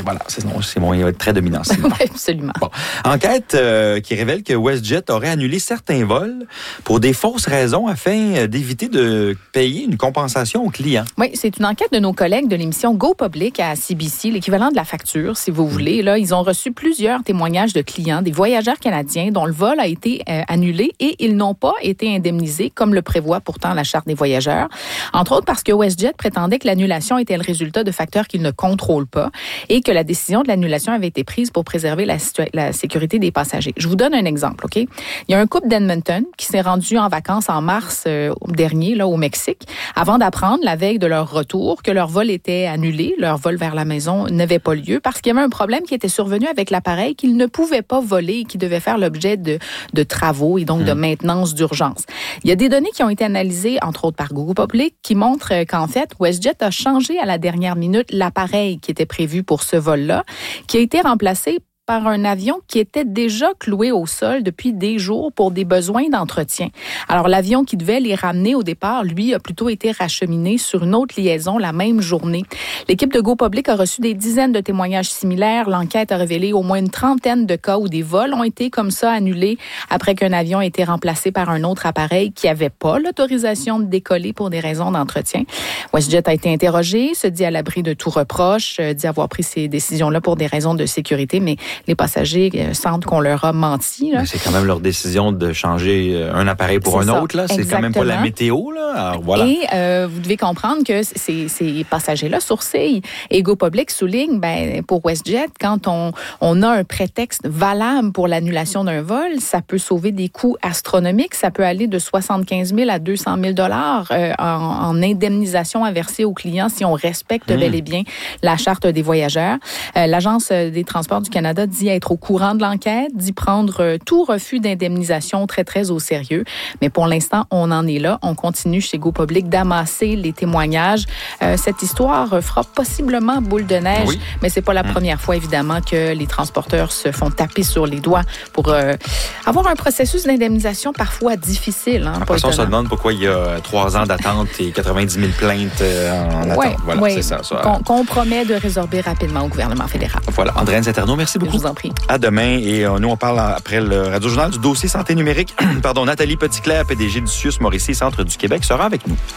voilà, c'est mon trait dominant. Oui, absolument. Bon. Enquête qui révèle que WestJet aurait annulé certains vols pour des fausses raisons afin d'éviter de payer une compensation aux clients. Oui, c'est une enquête de nos collègues de l'émission Go Public à CBC, l'équivalent de la facture, si vous voulez. Là, ils ont reçu plusieurs témoignages de clients, des voyageurs canadiens dont le vol a été annulé et ils n'ont pas été indemnisés comme le prévoit pourtant la Charte des voyageurs. Entre autres parce que WestJet prétendait que l'annulation était le résultat de facteurs qu'il ne contrôle pas et que la décision de l'annulation avait été prise pour préserver la sécurité des passagers. Je vous donne un exemple, OK? Il y a un couple d'Edmonton qui s'est rendu en vacances en mars dernier, là, au Mexique, avant d'apprendre la veille de leur retour que leur vol était annulé, leur vol vers la maison n'avait pas lieu parce qu'il y avait un problème qui était survenu avec l'appareil qu'ils ne pouvaient pas voler et qui devait faire l'objet de travaux et donc de maintenance d'urgence. Il y a des données qui ont été analysées, entre autres par Google Public, qui montrent qu'en fait, WestJet a changé à la dernière minute l'appareil qui était prévu pour ce vol-là, qui a été remplacé par un avion qui était déjà cloué au sol depuis des jours pour des besoins d'entretien. Alors, l'avion qui devait les ramener au départ, lui, a plutôt été racheminé sur une autre liaison la même journée. L'équipe de Go Public a reçu des dizaines de témoignages similaires. L'enquête a révélé au moins une trentaine de cas où des vols ont été comme ça annulés après qu'un avion ait été remplacé par un autre appareil qui n'avait pas l'autorisation de décoller pour des raisons d'entretien. WestJet a été interrogé, se dit à l'abri de tout reproche, dit avoir pris ces décisions-là pour des raisons de sécurité, mais les passagers sentent qu'on leur a menti. Là. Mais c'est quand même leur décision de changer un appareil pour un autre. Là. C'est exactement. Quand même pas la météo. Là. Alors, voilà. Et vous devez comprendre que ces passagers-là sourcillent. Et Go Public souligne, pour WestJet, quand on a un prétexte valable pour l'annulation d'un vol, ça peut sauver des coûts astronomiques. Ça peut aller de 75 000 à 200 000 en indemnisation à verser aux clients si on respecte bel et bien la Charte des voyageurs. L'Agence des transports du Canada dit être au courant de l'enquête, dit prendre tout refus d'indemnisation très, très au sérieux. Mais pour l'instant, on en est là. On continue chez Go Public d'amasser les témoignages. Cette histoire fera possiblement boule de neige, mais c'est pas la première fois, évidemment, que les transporteurs se font taper sur les doigts pour avoir un processus d'indemnisation parfois difficile. Après ça, on se demande pourquoi il y a 3 ans d'attente et 90 000 plaintes en attente. Voilà, c'est ça. Qu'on promet de résorber rapidement au gouvernement fédéral. Voilà. Andréane Saterno, merci beaucoup. Je vous en prie. À demain. Et nous, on parle après le Radio-Journal du dossier santé numérique. Pardon, Nathalie Petitclerc, PDG du CIUS Mauricie Centre du Québec, sera avec nous.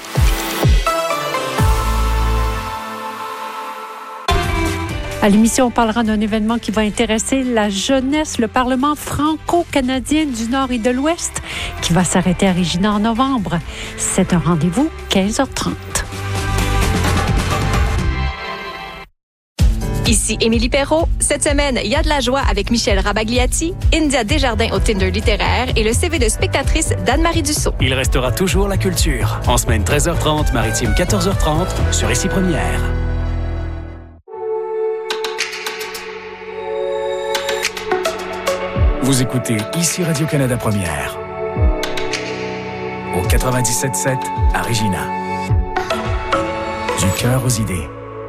À l'émission, on parlera d'un événement qui va intéresser la jeunesse, le Parlement franco-canadien du Nord et de l'Ouest, qui va s'arrêter à Regina en novembre. C'est un rendez-vous 15h30. Ici Émilie Perrault. Cette semaine, il y a de la joie avec Michel Rabagliati, India Desjardins au Tinder littéraire et le CV de spectatrice d'Anne-Marie Dussault. Il restera toujours la culture. En semaine 13h30, maritime 14h30, sur Ici Première. Vous écoutez Ici Radio-Canada Première. Au 97.7 à Regina. Du cœur aux idées.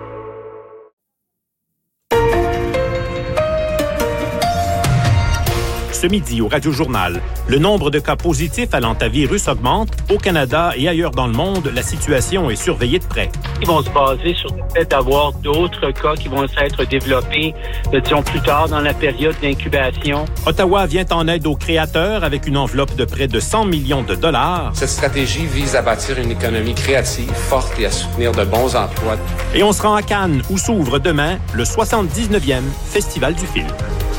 Ce midi, au Radio-Journal, le nombre de cas positifs à l'hantavirus augmente. Au Canada et ailleurs dans le monde, la situation est surveillée de près. Ils vont se baser sur le fait d'avoir d'autres cas qui vont être développés, disons, plus tard dans la période d'incubation. Ottawa vient en aide aux créateurs avec une enveloppe de près de 100 millions de dollars. Cette stratégie vise à bâtir une économie créative, forte et à soutenir de bons emplois. Et on se rend à Cannes, où s'ouvre demain le 79e Festival du film.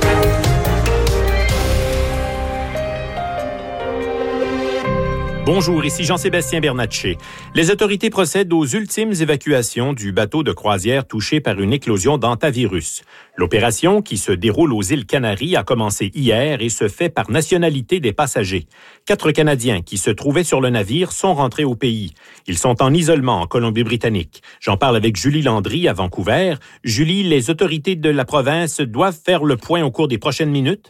Bonjour, ici Jean-Sébastien Bernatchez. Les autorités procèdent aux ultimes évacuations du bateau de croisière touché par une éclosion d'hantavirus. L'opération, qui se déroule aux îles Canaries, a commencé hier et se fait par nationalité des passagers. 4 Canadiens qui se trouvaient sur le navire sont rentrés au pays. Ils sont en isolement en Colombie-Britannique. J'en parle avec Julie Landry à Vancouver. Julie, les autorités de la province doivent faire le point au cours des prochaines minutes?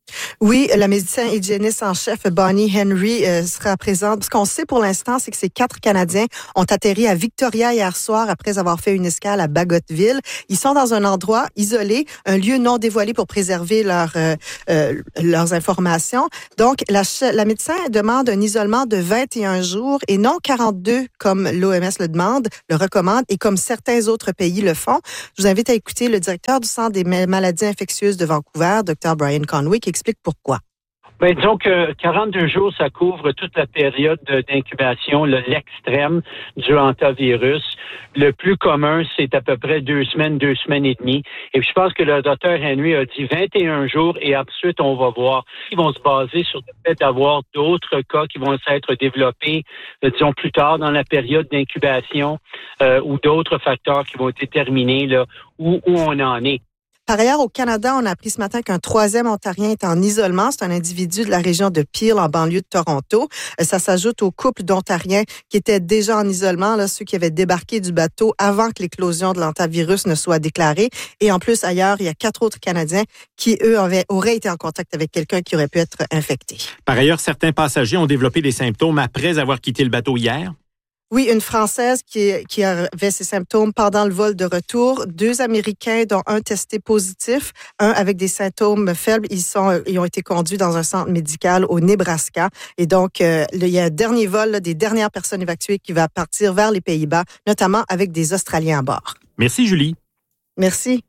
Oui, la médecin hygiéniste en chef Bonnie Henry sera présente. Ce qu'on sait pour l'instant, c'est que ces 4 Canadiens ont atterri à Victoria hier soir après avoir fait une escale à Bagotville. Ils sont dans un endroit isolé, un lieu non dévoilé pour préserver leurs informations. Donc, la médecin demande un isolement de 21 jours et non 42 comme l'OMS le demande, le recommande et comme certains autres pays le font. Je vous invite à écouter le directeur du Centre des maladies infectieuses de Vancouver, Dr. Brian Conway, qui explique pourquoi. Bien, disons que 42 jours, ça couvre toute la période d'incubation, l'extrême du hantavirus. Le plus commun, c'est à peu près 2 semaines et demie. Et puis, je pense que le docteur Henry a dit 21 jours et ensuite, on va voir. Ils vont se baser sur le fait d'avoir d'autres cas qui vont s'être développés, disons, plus tard dans la période d'incubation ou d'autres facteurs qui vont être déterminés là, où on en est. Par ailleurs, au Canada, on a appris ce matin qu'un 3e Ontarien est en isolement. C'est un individu de la région de Peel, en banlieue de Toronto. Ça s'ajoute au couple d'Ontariens qui étaient déjà en isolement, là, ceux qui avaient débarqué du bateau avant que l'éclosion de l'hantavirus ne soit déclarée. Et en plus, ailleurs, il y a 4 autres Canadiens qui, eux, auraient été en contact avec quelqu'un qui aurait pu être infecté. Par ailleurs, certains passagers ont développé des symptômes après avoir quitté le bateau hier. Oui, une Française qui avait ces symptômes pendant le vol de retour. 2 Américains, dont un testé positif, un avec des symptômes faibles. Ils ont été conduits dans un centre médical au Nebraska. Et donc, il y a un dernier vol là, des dernières personnes évacuées qui va partir vers les Pays-Bas, notamment avec des Australiens à bord. Merci, Julie. Merci.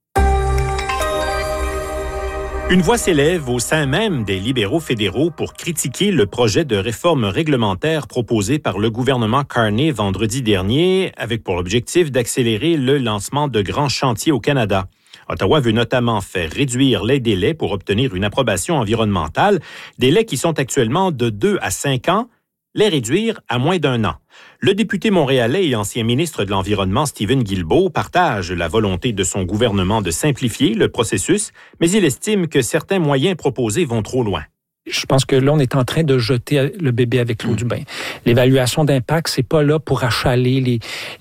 Une voix s'élève au sein même des libéraux fédéraux pour critiquer le projet de réforme réglementaire proposé par le gouvernement Carney vendredi dernier, avec pour objectif d'accélérer le lancement de grands chantiers au Canada. Ottawa veut notamment faire réduire les délais pour obtenir une approbation environnementale, délais qui sont actuellement de 2 à 5 ans, les réduire à moins d'1 an. Le député montréalais et ancien ministre de l'Environnement Stephen Guilbeault partage la volonté de son gouvernement de simplifier le processus, mais il estime que certains moyens proposés vont trop loin. Je pense que là, on est en train de jeter le bébé avec l'eau du bain. L'évaluation d'impact, c'est pas là pour achaler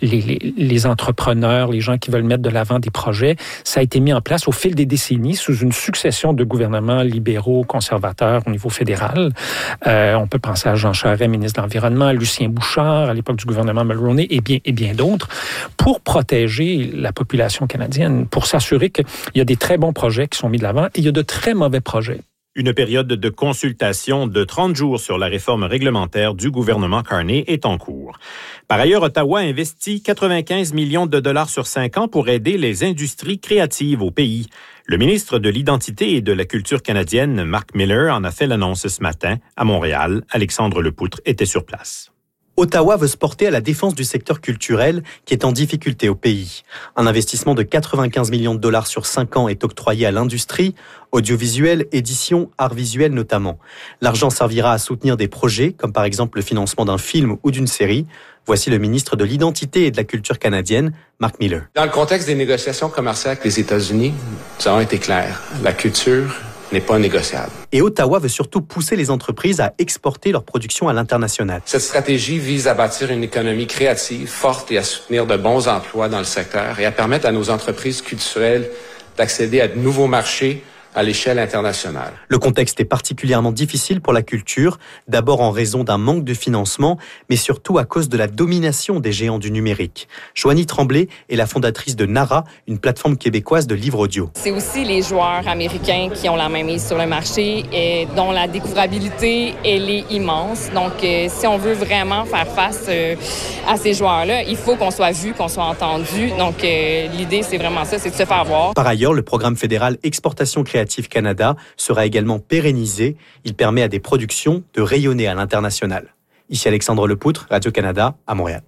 les entrepreneurs, les gens qui veulent mettre de l'avant des projets. Ça a été mis en place au fil des décennies sous une succession de gouvernements libéraux, conservateurs au niveau fédéral. On peut penser à Jean Charest, ministre de l'Environnement, Lucien Bouchard, à l'époque du gouvernement Mulroney, et bien d'autres, pour protéger la population canadienne, pour s'assurer qu'il y a des très bons projets qui sont mis de l'avant et il y a de très mauvais projets. Une période de consultation de 30 jours sur la réforme réglementaire du gouvernement Carney est en cours. Par ailleurs, Ottawa investit 95 millions de dollars sur 5 ans pour aider les industries créatives au pays. Le ministre de l'Identité et de la Culture canadienne, Mark Miller, en a fait l'annonce ce matin. À Montréal, Alexandre Lepoutre était sur place. Ottawa veut se porter à la défense du secteur culturel qui est en difficulté au pays. Un investissement de 95 millions de dollars sur 5 ans est octroyé à l'industrie, audiovisuel, édition, art visuel notamment. L'argent servira à soutenir des projets, comme par exemple le financement d'un film ou d'une série. Voici le ministre de l'Identité et de la Culture canadienne, Mark Miller. Dans le contexte des négociations commerciales avec les États-Unis, nous avons été clairs. La culture n'est pas négociable. Et Ottawa veut surtout pousser les entreprises à exporter leur production à l'international. Cette stratégie vise à bâtir une économie créative, forte et à soutenir de bons emplois dans le secteur et à permettre à nos entreprises culturelles d'accéder à de nouveaux marchés à l'échelle internationale. Le contexte est particulièrement difficile pour la culture, d'abord en raison d'un manque de financement, mais surtout à cause de la domination des géants du numérique. Joanie Tremblay est la fondatrice de Nara, une plateforme québécoise de livres audio. C'est aussi les joueurs américains qui ont la main mise sur le marché et dont la découvrabilité, elle est immense. Donc, si on veut vraiment faire face à ces joueurs-là, il faut qu'on soit vu, qu'on soit entendu. Donc, l'idée, c'est vraiment ça, c'est de se faire voir. Par ailleurs, le programme fédéral Exportation créative Canada sera également pérennisé. Il permet à des productions de rayonner à l'international. Ici Alexandre Lepoutre, Radio-Canada, à Montréal.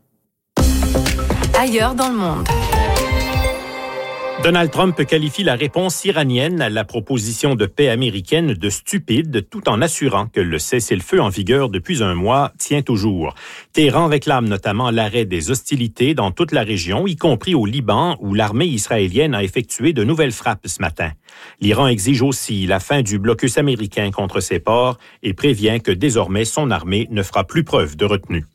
Ailleurs dans le monde. Donald Trump qualifie la réponse iranienne à la proposition de paix américaine de stupide, tout en assurant que le cessez-le-feu en vigueur depuis un mois tient toujours. Téhéran réclame notamment l'arrêt des hostilités dans toute la région, y compris au Liban, où l'armée israélienne a effectué de nouvelles frappes ce matin. L'Iran exige aussi la fin du blocus américain contre ses ports et prévient que désormais son armée ne fera plus preuve de retenue.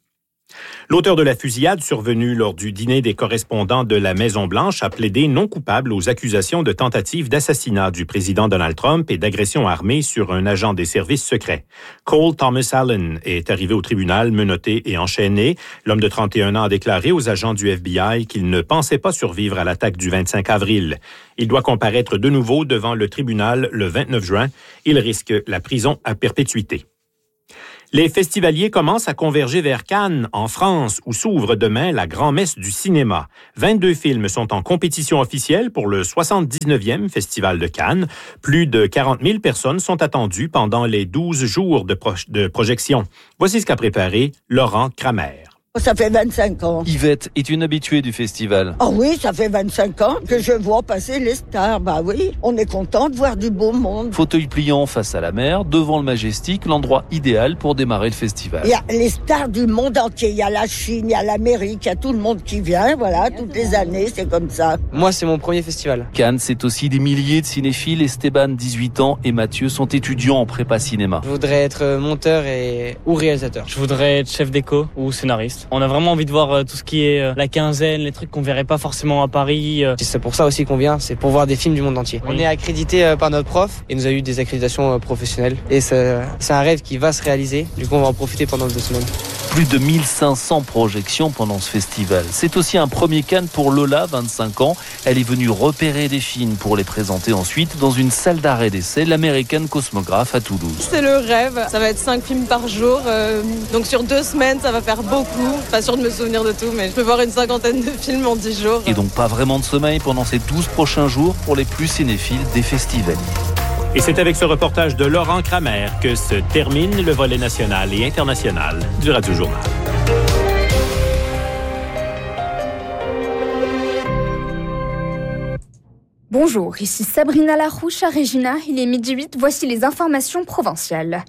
L'auteur de la fusillade survenue lors du dîner des correspondants de la Maison-Blanche a plaidé non coupable aux accusations de tentative d'assassinat du président Donald Trump et d'agression armée sur un agent des services secrets. Cole Thomas Allen est arrivé au tribunal menotté et enchaîné. L'homme de 31 ans a déclaré aux agents du FBI qu'il ne pensait pas survivre à l'attaque du 25 avril. Il doit comparaître de nouveau devant le tribunal le 29 juin. Il risque la prison à perpétuité. Les festivaliers commencent à converger vers Cannes, en France, où s'ouvre demain la grand-messe du cinéma. 22 films sont en compétition officielle pour le 79e Festival de Cannes. Plus de 40 000 personnes sont attendues pendant les 12 jours de projection. Voici ce qu'a préparé Laurent Kramer. Ça fait 25 ans. Yvette est une habituée du festival. Ah oui, ça fait 25 ans que je vois passer les stars. Bah oui, on est content de voir du beau monde. Fauteuil pliant face à la mer, devant le Majestic, l'endroit idéal pour démarrer le festival. Il y a les stars du monde entier. Il y a la Chine, il y a l'Amérique, il y a tout le monde qui vient. Voilà, toutes les années, c'est comme ça. Moi, c'est mon premier festival. Cannes, c'est aussi des milliers de cinéphiles. Esteban, 18 ans, et Mathieu sont étudiants en prépa cinéma. Je voudrais être monteur ou réalisateur. Je voudrais être chef déco ou scénariste. On a vraiment envie de voir tout ce qui est la quinzaine, les trucs qu'on verrait pas forcément à Paris. C'est pour ça aussi qu'on vient, c'est pour voir des films du monde entier. Oui. On est accrédité par notre prof et nous a eu des accréditations professionnelles. Et c'est un rêve qui va se réaliser. Du coup, on va en profiter pendant 2 semaines. Plus de 1500 projections pendant ce festival. C'est aussi un premier Cannes pour Lola, 25 ans. Elle est venue repérer des films pour les présenter ensuite dans une salle d'arrêt d'essai, l'American Cosmograph à Toulouse. C'est le rêve. Ça va être 5 films par jour. Donc sur 2 semaines, ça va faire beaucoup. Pas sûr de me souvenir de tout, mais je peux voir une 50aine de films en 10 jours. Et donc pas vraiment de sommeil pendant ces 12 prochains jours pour les plus cinéphiles des festivals. Et c'est avec ce reportage de Laurent Kramer que se termine le volet national et international du Radio Journal. Bonjour, ici Sabrina Larouche à Regina. Il est 12h08, voici les informations provinciales.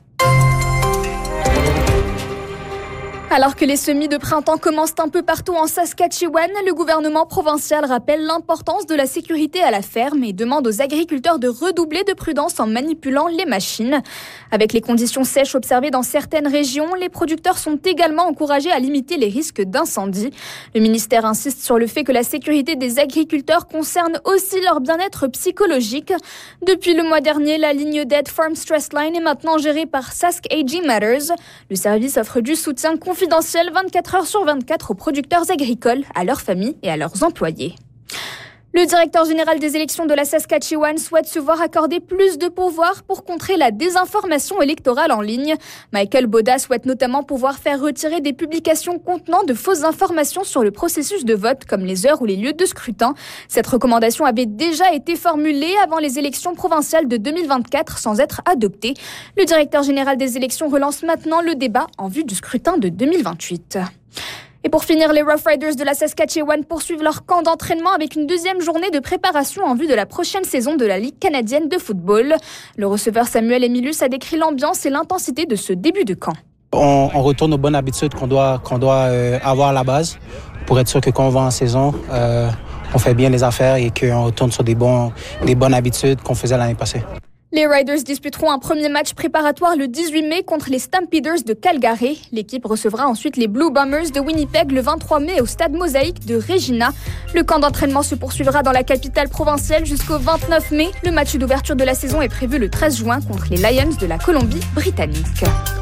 Alors que les semis de printemps commencent un peu partout en Saskatchewan, le gouvernement provincial rappelle l'importance de la sécurité à la ferme et demande aux agriculteurs de redoubler de prudence en manipulant les machines. Avec les conditions sèches observées dans certaines régions, les producteurs sont également encouragés à limiter les risques d'incendie. Le ministère insiste sur le fait que la sécurité des agriculteurs concerne aussi leur bien-être psychologique. Depuis le mois dernier, la ligne d'aide Farm Stress Line est maintenant gérée par Sask AG Matters. Le service offre du soutien confidentiel 24 heures sur 24 aux producteurs agricoles, à leurs familles et à leurs employés. Le directeur général des élections de la Saskatchewan souhaite se voir accorder plus de pouvoir pour contrer la désinformation électorale en ligne. Michael Boda souhaite notamment pouvoir faire retirer des publications contenant de fausses informations sur le processus de vote, comme les heures ou les lieux de scrutin. Cette recommandation avait déjà été formulée avant les élections provinciales de 2024 sans être adoptée. Le directeur général des élections relance maintenant le débat en vue du scrutin de 2028. Et pour finir, les Rough Riders de la Saskatchewan poursuivent leur camp d'entraînement avec une 2e journée de préparation en vue de la prochaine saison de la Ligue canadienne de football. Le receveur Samuel Emilus a décrit l'ambiance et l'intensité de ce début de camp. On retourne aux bonnes habitudes qu'on doit avoir à la base pour être sûr que quand on va en saison, on fait bien les affaires et qu'on retourne sur des bonnes habitudes qu'on faisait l'année passée. Les Riders disputeront un premier match préparatoire le 18 mai contre les Stampeders de Calgary. L'équipe recevra ensuite les Blue Bombers de Winnipeg le 23 mai au stade Mosaïque de Regina. Le camp d'entraînement se poursuivra dans la capitale provinciale jusqu'au 29 mai. Le match d'ouverture de la saison est prévu le 13 juin contre les Lions de la Colombie-Britannique.